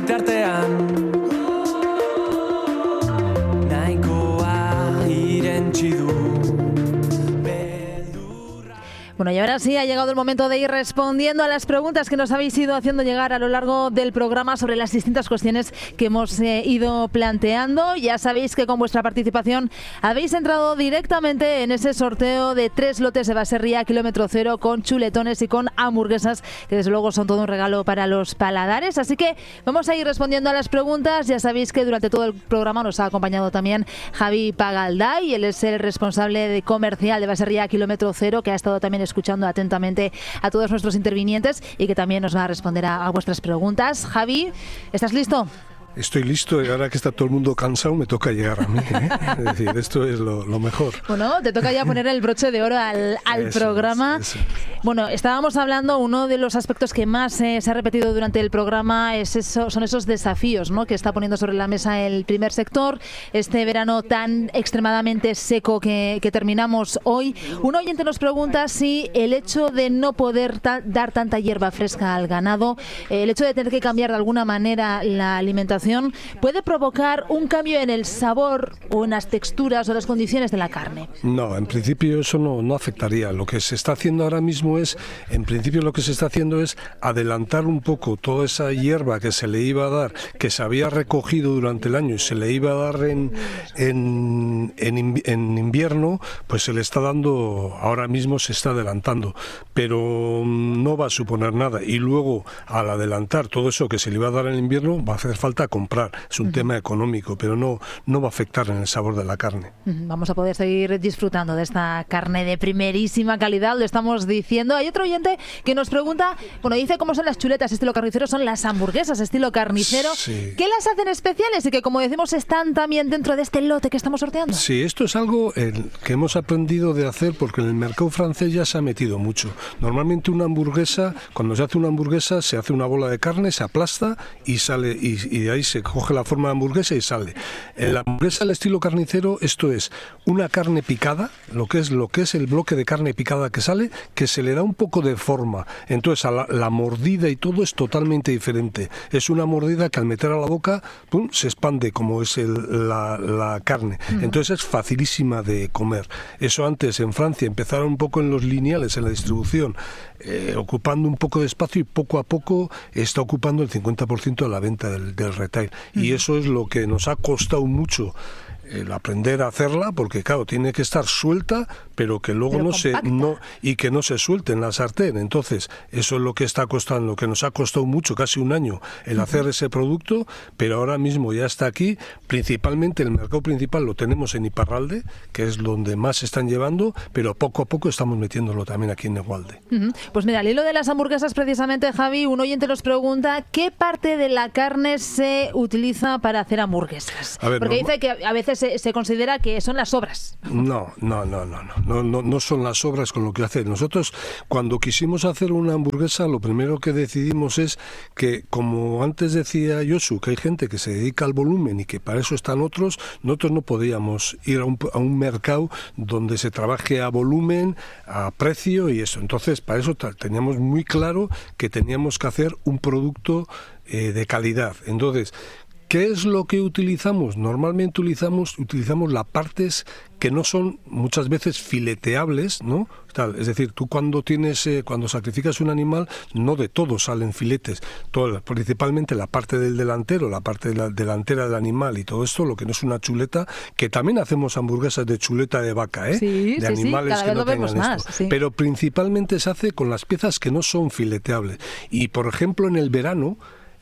bitartean nahikoa irentsi du. Bueno, y ahora sí ha llegado el momento de ir respondiendo a las preguntas que nos habéis ido haciendo llegar a lo largo del programa sobre las distintas cuestiones que hemos ido planteando. Ya sabéis que con vuestra participación habéis entrado directamente en ese sorteo de 3 lotes de Baserria kilómetro cero con chuletones y con hamburguesas, que desde luego son todo un regalo para los paladares. Así que vamos a ir respondiendo a las preguntas. Ya sabéis que durante todo el programa nos ha acompañado también Javi Pagalday. Él es el responsable de comercial de Baserria kilómetro cero, que ha estado también escuchando atentamente a todos nuestros intervinientes y que también nos va a responder a vuestras preguntas. Javi, ¿estás listo? Estoy listo y ahora que está todo el mundo cansado me toca llegar a mí, ¿eh? Es decir, esto es lo mejor. Bueno, te toca ya poner el broche de oro al programa. Eso. Bueno, estábamos hablando, uno de los aspectos que más se ha repetido durante el programa son esos desafíos, ¿no?, que está poniendo sobre la mesa el primer sector. Este verano tan extremadamente seco que terminamos hoy. Un oyente nos pregunta si el hecho de no poder dar tanta hierba fresca al ganado, el hecho de tener que cambiar de alguna manera la alimentación, ¿puede provocar un cambio en el sabor o en las texturas o las condiciones de la carne? No, en principio eso no afectaría. Lo que se está haciendo ahora mismo es adelantar un poco toda esa hierba que se le iba a dar, que se había recogido durante el año y se le iba a dar en invierno, pues se le está dando, ahora mismo se está adelantando, pero no va a suponer nada. Y luego, al adelantar todo eso que se le iba a dar en invierno, va a hacer falta comprar. Es un tema económico, pero no va a afectar en el sabor de la carne. Vamos a poder seguir disfrutando de esta carne de primerísima calidad, lo estamos diciendo. Hay otro oyente que nos pregunta, bueno, dice cómo son las chuletas estilo carnicero, son las hamburguesas estilo carnicero. Sí. ¿Qué las hacen especiales y que, como decimos, están también dentro de este lote que estamos sorteando? Sí, esto es algo que hemos aprendido de hacer porque en el mercado francés ya se ha metido mucho. Normalmente cuando se hace una hamburguesa, se hace una bola de carne, se aplasta y sale, y de ahí se coge la forma de hamburguesa y sale. En la hamburguesa al estilo carnicero, esto es una carne picada, lo que es el bloque de carne picada que sale, que se le da un poco de forma. Entonces la mordida y todo es totalmente diferente. Es una mordida que al meter a la boca, ¡pum!, se expande como es la carne. Entonces es facilísima de comer. Eso antes en Francia empezaron un poco en los lineales, en la distribución, ocupando un poco de espacio, y poco a poco está ocupando el 50% de la venta del retail. Y eso es lo que nos ha costado mucho el aprender a hacerla, porque claro, tiene que estar suelta, pero que luego no se suelte en la sartén. Entonces, eso es lo que está costando, lo que nos ha costado mucho, casi un año, el hacer ese producto, pero ahora mismo ya está aquí. Principalmente el mercado principal lo tenemos en Iparralde, que es donde más se están llevando, pero poco a poco estamos metiéndolo también aquí en Negualde. Pues mira, al hilo de las hamburguesas, precisamente, Javi, un oyente nos pregunta ¿qué parte de la carne se utiliza para hacer hamburguesas? Porque dice que a veces se considera que son las sobras. No son las sobras con lo que hace. Nosotros, cuando quisimos hacer una hamburguesa, lo primero que decidimos es que, como antes decía Josu, que hay gente que se dedica al volumen y que para eso están otros, nosotros no podíamos ir a un mercado donde se trabaje a volumen, a precio y eso. Entonces, para eso teníamos muy claro que teníamos que hacer un producto de calidad. Entonces, ¿qué es lo que utilizamos? Normalmente utilizamos las partes que no son muchas veces fileteables, ¿no? Es decir, tú cuando sacrificas un animal, no de todo salen filetes, principalmente la parte del delantero, la parte de la delantera del animal y todo esto, lo que no es una chuleta, que también hacemos hamburguesas de chuleta de vaca, de animales que no tengan esto. Sí. Pero principalmente se hace con las piezas que no son fileteables. Y por ejemplo, en el verano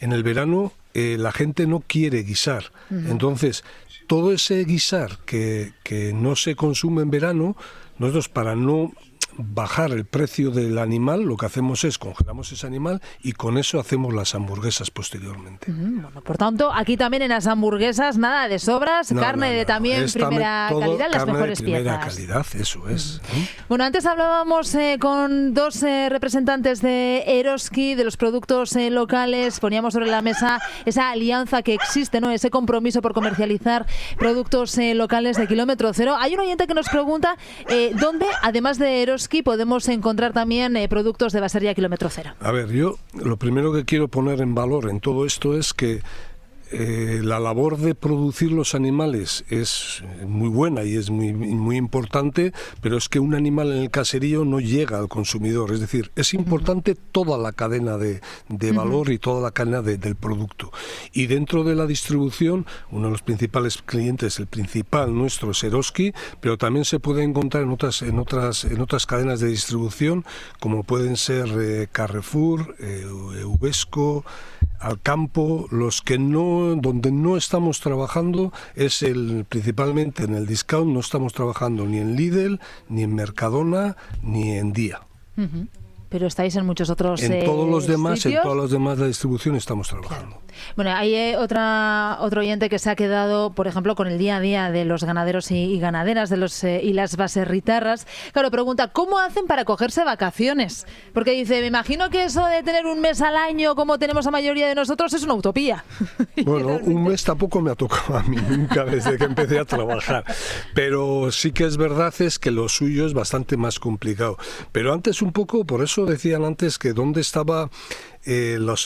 la gente no quiere guisar. Entonces, todo ese guisar que no se consume en verano, nosotros, para no bajar el precio del animal, lo que hacemos es congelamos ese animal y con eso hacemos las hamburguesas posteriormente. Bueno, por tanto, aquí también en las hamburguesas nada de sobras, carne de también primera calidad, las mejores piezas. Primera calidad, eso es. Bueno, antes hablábamos con dos representantes de Eroski, de los productos locales, poníamos sobre la mesa esa alianza que existe, ¿no? Ese compromiso por comercializar productos locales de kilómetro cero. Hay un oyente que nos pregunta dónde, además de Eroski, Eroski podemos encontrar también productos de Baserria Kilómetro Cero? A ver, yo lo primero que quiero poner en valor en todo esto es que la labor de producir los animales es muy buena y es muy importante, pero es que un animal en el caserío no llega al consumidor. Es decir, es importante toda la cadena de valor y toda la cadena del producto. Y dentro de la distribución, uno de los principales clientes, el principal nuestro es Eroski, pero también se puede encontrar en otras cadenas de distribución, como pueden ser Carrefour, Uvesco, Alcampo. Los que donde no estamos trabajando es principalmente en el discount. No estamos trabajando ni en Lidl, ni en Mercadona, ni en Día. Pero estáis en muchos otros en todos los demás, sitios. En todos los demás de la distribución estamos trabajando. Claro. Bueno, hay otro oyente que se ha quedado, por ejemplo, con el día a día de los ganaderos y ganaderas de los y las baserritarras. Claro, pregunta, ¿cómo hacen para cogerse vacaciones? Porque dice, me imagino que eso de tener un mes al año, como tenemos la mayoría de nosotros, es una utopía. Bueno, un mes tampoco me ha tocado a mí nunca desde que empecé a trabajar. Pero sí que es verdad es que lo suyo es bastante más complicado. Pero antes un poco, por eso decían antes que dónde estaba los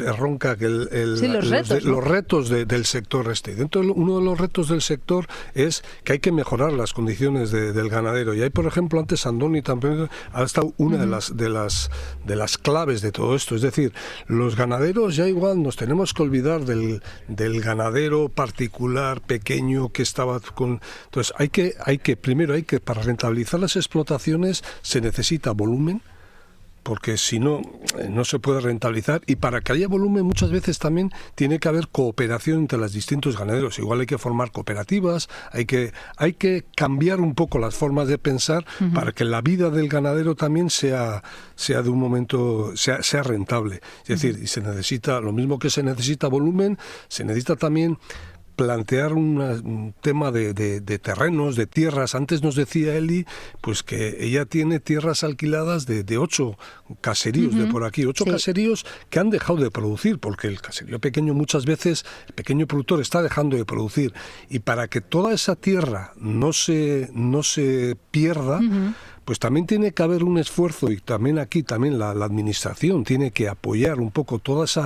retos del sector este. Uno de los retos del sector es que hay que mejorar las condiciones del ganadero. Y hay, por ejemplo, antes Andoni también ha estado una de las claves de todo esto. Es decir, los ganaderos ya igual nos tenemos que olvidar del ganadero particular, pequeño, que estaba con... Entonces, primero para rentabilizar las explotaciones se necesita volumen, porque si no, no se puede rentabilizar. Y para que haya volumen muchas veces también tiene que haber cooperación entre los distintos ganaderos. Igual hay que formar cooperativas, hay que cambiar un poco las formas de pensar para que la vida del ganadero también sea de un momento, sea rentable. Es decir, y se necesita, lo mismo que se necesita volumen, se necesita también plantear un tema de terrenos, de tierras. Antes nos decía Eli, pues que ella tiene tierras alquiladas de 8 caseríos de por aquí, 8 caseríos que han dejado de producir, porque el caserío pequeño muchas veces, el pequeño productor está dejando de producir, y para que toda esa tierra no se pierda, pues también tiene que haber un esfuerzo, y también aquí la administración tiene que apoyar un poco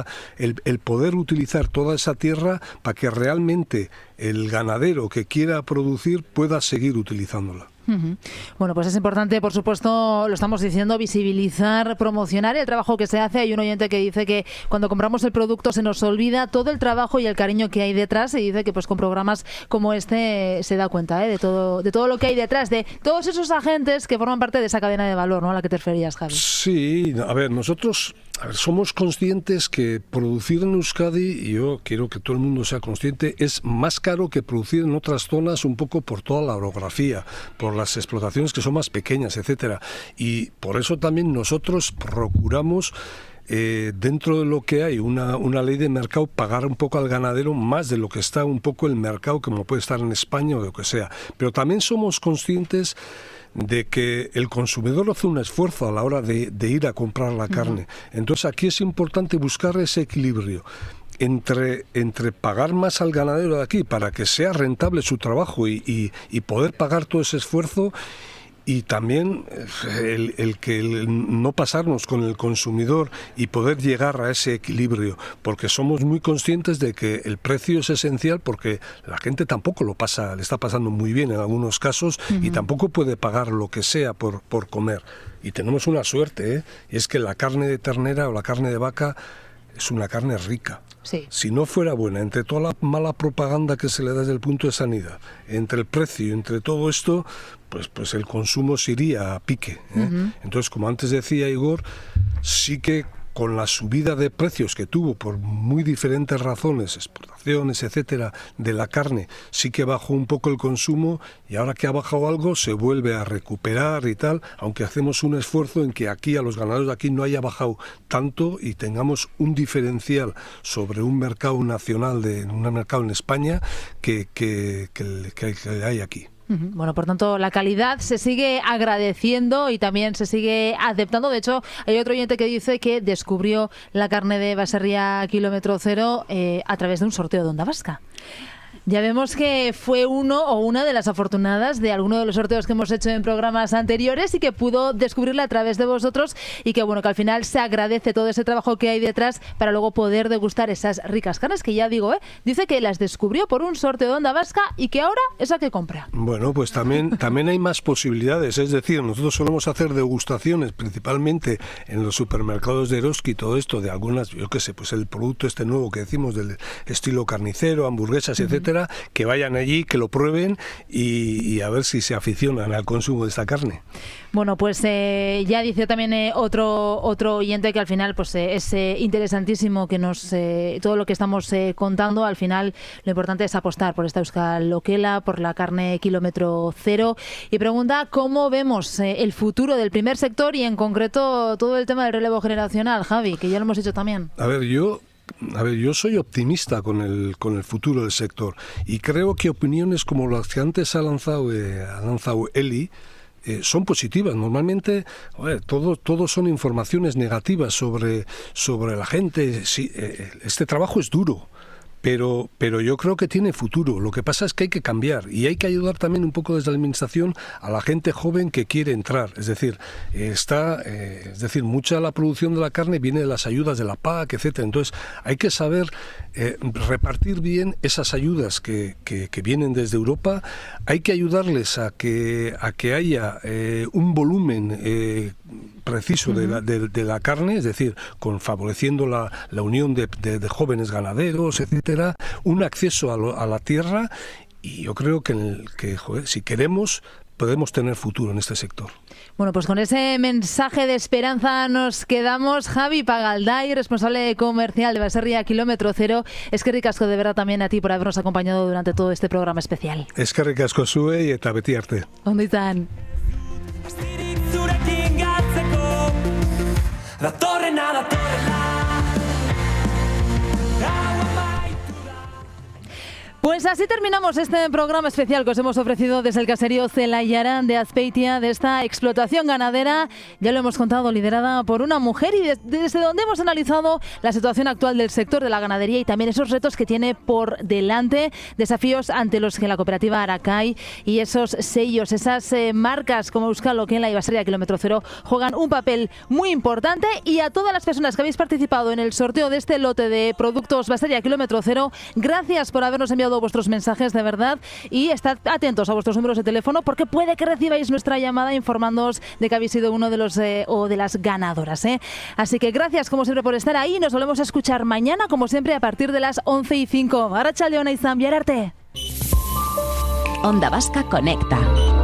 el poder utilizar toda esa tierra para que realmente el ganadero que quiera producir pueda seguir utilizándola. Bueno, pues es importante, por supuesto, lo estamos diciendo, visibilizar, promocionar el trabajo que se hace. Hay un oyente que dice que cuando compramos el producto se nos olvida todo el trabajo y el cariño que hay detrás, y dice que pues con programas como este se da cuenta de todo lo que hay detrás, de todos esos agentes que forman parte de esa cadena de valor, ¿no?, a la que te referías, Javi. Sí, a ver, nosotros somos conscientes que producir en Euskadi, y yo quiero que todo el mundo sea consciente, es más caro que producir en otras zonas, un poco por toda la orografía, por las explotaciones que son más pequeñas, etcétera. Y por eso también nosotros procuramos, dentro de lo que hay una ley de mercado, pagar un poco al ganadero más de lo que está un poco el mercado, como puede estar en España o de lo que sea. Pero también somos conscientes de que el consumidor hace un esfuerzo a la hora de ir a comprar la carne. Entonces aquí es importante buscar ese equilibrio entre pagar más al ganadero de aquí para que sea rentable su trabajo y poder pagar todo ese esfuerzo, y también el no pasarnos con el consumidor y poder llegar a ese equilibrio, porque somos muy conscientes de que el precio es esencial, porque la gente tampoco le está pasando muy bien en algunos casos, y tampoco puede pagar lo que sea por comer. Y tenemos una suerte, y es que la carne de ternera o la carne de vaca es una carne rica. Sí. Si no fuera buena, entre toda la mala propaganda que se le da desde el punto de sanidad, entre el precio, entre todo esto, pues el consumo se iría a pique, Entonces, como antes decía Igor, sí que con la subida de precios que tuvo por muy diferentes razones, exportaciones, etcétera, de la carne, sí que bajó un poco el consumo, y ahora que ha bajado algo se vuelve a recuperar y tal, aunque hacemos un esfuerzo en que aquí a los ganaderos de aquí no haya bajado tanto y tengamos un diferencial sobre un mercado nacional, un mercado en España que hay aquí. Bueno, por tanto, la calidad se sigue agradeciendo y también se sigue aceptando. De hecho, hay otro oyente que dice que descubrió la carne de Baserria Kilómetro Cero a través de un sorteo de Onda Vasca. Ya vemos que fue uno o una de las afortunadas de alguno de los sorteos que hemos hecho en programas anteriores y que pudo descubrirla a través de vosotros, y que bueno, que al final se agradece todo ese trabajo que hay detrás para luego poder degustar esas ricas carnes que, ya digo, dice que las descubrió por un sorteo de Onda Vasca y que ahora es la que compra. Bueno, pues también hay más posibilidades, es decir, nosotros solemos hacer degustaciones principalmente en los supermercados de Eroski, todo esto de algunas, yo qué sé, pues el producto este nuevo que decimos del estilo carnicero, hamburguesas, etcétera, que vayan allí, que lo prueben y a ver si se aficionan al consumo de esta carne. Bueno, pues ya dice también otro oyente que al final pues es interesantísimo que todo lo que estamos contando, al final lo importante es apostar por esta Euskal Okela, por la carne kilómetro cero, y pregunta cómo vemos el futuro del primer sector y en concreto todo el tema del relevo generacional, Javi, que ya lo hemos dicho también. A ver, yo soy optimista con el futuro del sector y creo que opiniones como las que antes ha lanzado Eli son positivas. Normalmente, todo son informaciones negativas sobre la gente. Sí, este trabajo es duro. Pero yo creo que tiene futuro. Lo que pasa es que hay que cambiar y hay que ayudar también un poco desde la administración a la gente joven que quiere entrar. Es decir, mucha de la producción de la carne viene de las ayudas de la PAC, etcétera. Entonces hay que saber repartir bien esas ayudas que vienen desde Europa. Hay que ayudarles a que haya un volumen preciso de la carne, es decir, favoreciendo la unión de jóvenes ganaderos, etcétera, un acceso a la tierra, y yo creo que si queremos podemos tener futuro en este sector. Bueno, pues con ese mensaje de esperanza nos quedamos. Javi Pagalday, responsable comercial de Baserria Kilómetro Cero, eskerrik asko de verdad también a ti por habernos acompañado durante todo este programa especial. Eskerrik asko zuei eta beti arte. Ondo izan. Pues así terminamos este programa especial que os hemos ofrecido desde el caserío Zelayarán de Azpeitia, de esta explotación ganadera, ya lo hemos contado, liderada por una mujer, y desde donde hemos analizado la situación actual del sector de la ganadería y también esos retos que tiene por delante, desafíos ante los que la cooperativa Aracay y esos sellos, esas marcas como Euskal Okela y Baserria Kilómetro Cero juegan un papel muy importante. Y a todas las personas que habéis participado en el sorteo de este lote de productos Baserria Kilómetro Cero, gracias por habernos enviado vuestros mensajes, de verdad, y estad atentos a vuestros números de teléfono porque puede que recibáis nuestra llamada informándoos de que habéis sido uno de los o de las ganadoras. Así que gracias como siempre por estar ahí. Nos volvemos a escuchar mañana como siempre a partir de las 11:05. Arratsaldeon izan, bihar arte. Onda Vasca Conecta.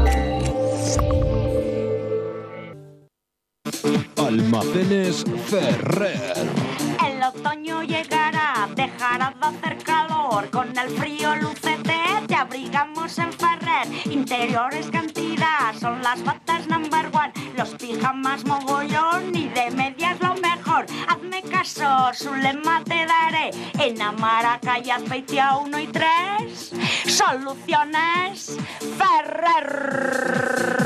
Almacenes Ferrer. El otoño llegará, dejará de hacer calor. Con el frío lucete te abrigamos en Ferrer. Interiores cantidad, son las batas number one. Los pijamas mogollón y de medias lo mejor. Hazme caso, su lema te daré. En Amaraca y Azpeitia 1 y 3. Soluciones Ferrer.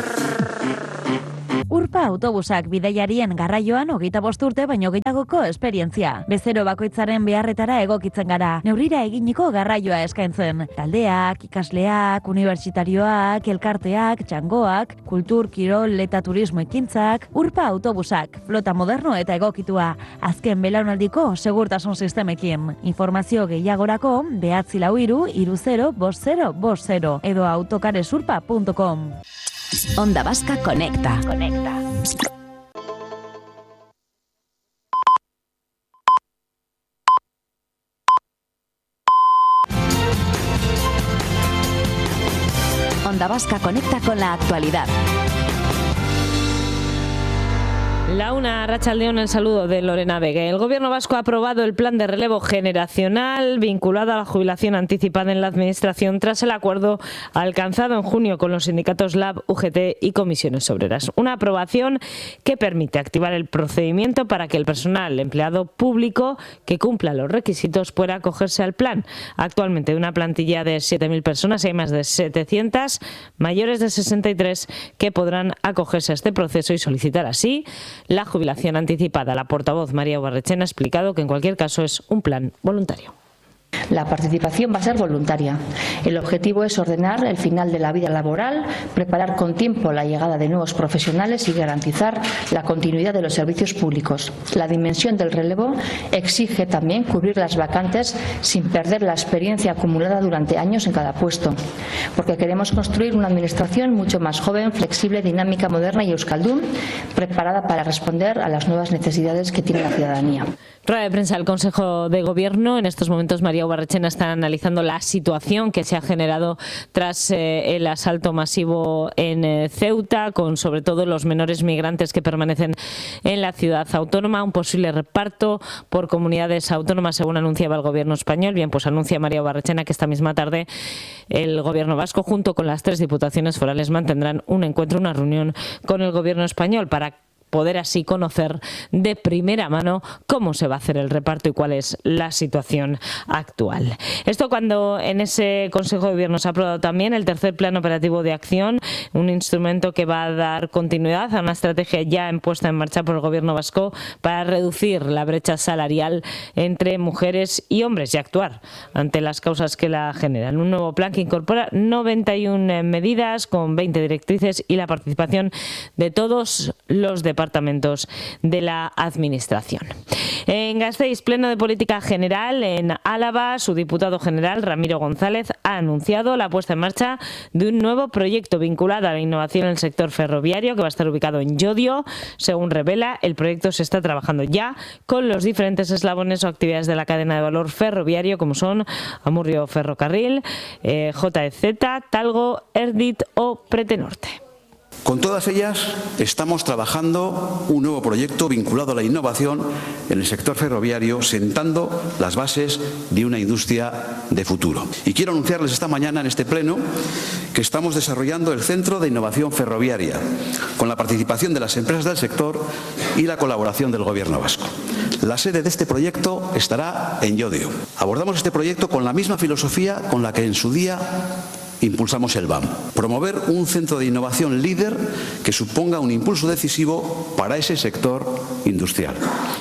Urpa autobusak bidaiarien garraioan 25 urte baino gehiagoko esperientzia. Bezero bakoitzaren beharretara egokitzen gara. Neurrira eginiko garraioa eskaintzen. Taldeak, ikasleak, unibertsitarioak, elkarteak, txangoak, kultur, kirol eta turismo ekintzak. Urpa autobusak, flota moderno eta egokitua. Azken belaunaldiko segurtasun sistemekin. Informazio gehiagorako 943-305050 edo autocaresurpa.com. Onda Vasca Conecta. Onda Vasca Conecta con la actualidad. Launa, Arratsaldeon, el saludo de Lorena Vegue. El Gobierno vasco ha aprobado el plan de relevo generacional vinculado a la jubilación anticipada en la Administración tras el acuerdo alcanzado en junio con los sindicatos LAB, UGT y Comisiones Obreras. Una aprobación que permite activar el procedimiento para que el personal empleado público que cumpla los requisitos pueda acogerse al plan. Actualmente, de una plantilla de 7.000 personas, hay más de 700 mayores de 63 que podrán acogerse a este proceso y solicitar así la jubilación anticipada. La portavoz María Ubarretxena ha explicado que en cualquier caso es un plan voluntario. La participación va a ser voluntaria. El objetivo es ordenar el final de la vida laboral, preparar con tiempo la llegada de nuevos profesionales y garantizar la continuidad de los servicios públicos. La dimensión del relevo exige también cubrir las vacantes sin perder la experiencia acumulada durante años en cada puesto, porque queremos construir una administración mucho más joven, flexible, dinámica, moderna y euskaldun, preparada para responder a las nuevas necesidades que tiene la ciudadanía. Rueda de prensa del Consejo de Gobierno. En estos momentos María Ubarretxena está analizando la situación que se ha generado tras el asalto masivo en Ceuta, con sobre todo los menores migrantes que permanecen en la ciudad autónoma, un posible reparto por comunidades autónomas según anunciaba el Gobierno español. Bien, pues anuncia María Ubarretxena que esta misma tarde el Gobierno vasco junto con las 3 diputaciones forales mantendrán un encuentro, una reunión con el Gobierno español para poder así conocer de primera mano cómo se va a hacer el reparto y cuál es la situación actual. Esto cuando en ese Consejo de Gobierno se ha aprobado también el tercer Plan Operativo de Acción, un instrumento que va a dar continuidad a una estrategia ya puesta en marcha por el Gobierno vasco para reducir la brecha salarial entre mujeres y hombres y actuar ante las causas que la generan. Un nuevo plan que incorpora 91 medidas con 20 directrices y la participación de todos los departamentos de la Administración. En Gasteiz, pleno de política general en Álava, su diputado general Ramiro González ha anunciado la puesta en marcha de un nuevo proyecto vinculado a la innovación en el sector ferroviario que va a estar ubicado en Llodio. Según revela, el proyecto se está trabajando ya con los diferentes eslabones o actividades de la cadena de valor ferroviario como son Amurrio Ferrocarril, JEZ, Talgo, Erdit o Pretenorte. Con todas ellas estamos trabajando un nuevo proyecto vinculado a la innovación en el sector ferroviario, sentando las bases de una industria de futuro. Y quiero anunciarles esta mañana en este pleno que estamos desarrollando el Centro de Innovación Ferroviaria, con la participación de las empresas del sector y la colaboración del Gobierno vasco. La sede de este proyecto estará en Llodio. Abordamos este proyecto con la misma filosofía con la que en su día impulsamos el BAM. Promover un centro de innovación líder que suponga un impulso decisivo para ese sector industrial.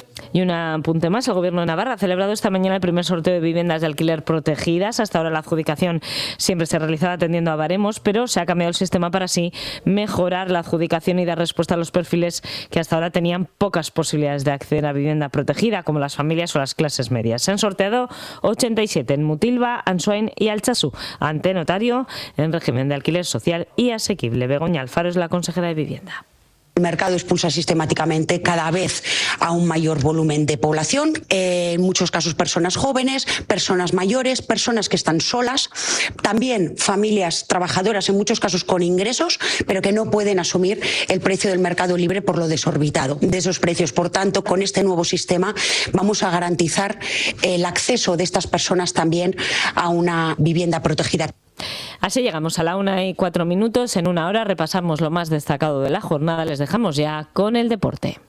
Y un apunte más, el Gobierno de Navarra ha celebrado esta mañana el primer sorteo de viviendas de alquiler protegidas. Hasta ahora la adjudicación siempre se realizaba atendiendo a baremos, pero se ha cambiado el sistema para así mejorar la adjudicación y dar respuesta a los perfiles que hasta ahora tenían pocas posibilidades de acceder a vivienda protegida, como las familias o las clases medias. Se han sorteado 87 en Mutilva, Ansoain y Altsasu, ante notario en régimen de alquiler social y asequible. Begoña Alfaro es la consejera de Vivienda. El mercado expulsa sistemáticamente cada vez a un mayor volumen de población, en muchos casos personas jóvenes, personas mayores, personas que están solas, también familias trabajadoras en muchos casos con ingresos, pero que no pueden asumir el precio del mercado libre por lo desorbitado de esos precios. Por tanto, con este nuevo sistema vamos a garantizar el acceso de estas personas también a una vivienda protegida. Así llegamos a la 1:04. En una hora repasamos lo más destacado de la jornada. Les dejamos ya con el deporte.